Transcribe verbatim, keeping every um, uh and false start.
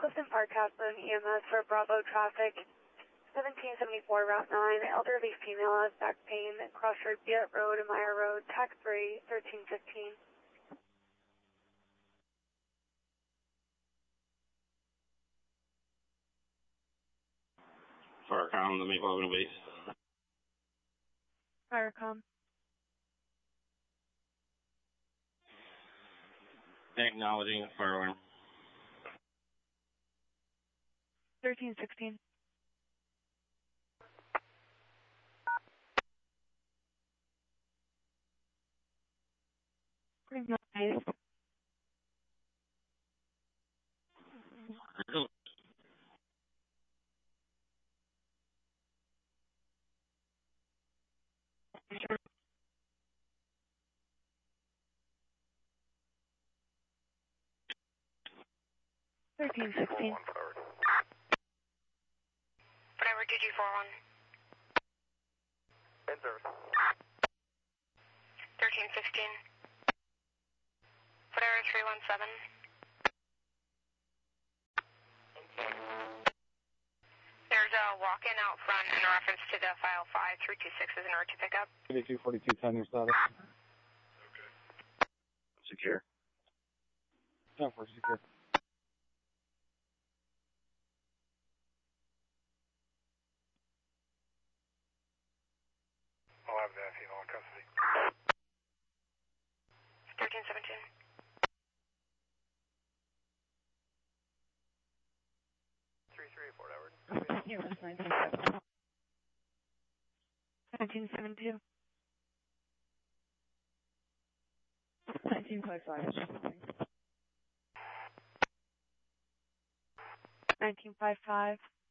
Clifton Park Castle E M S for Bravo traffic. seventeen seventy-four Route nine, elderly female has back pain, crossroad Viet Road and Meyer Road, T A C three, thirteen fifteen. Firecom, the Maple Avenue base. Firecom. Acknowledging fire alarm. thirteen sixteen. Green light. thirteen sixteen. Whatever, G G four one. In service. thirteen fifteen. Whatever, three one seven. There's a walk-in out front in reference to the file five three two six is in order to pick up. eighty-two forty-two, ten your status. Secure. ten four secure. I'll have that female in custody. thirteen seventeen. three three Fort Edward. Here was nineteen seventy. nineteen seventy-two. nineteen fifty-five. nineteen fifty-five.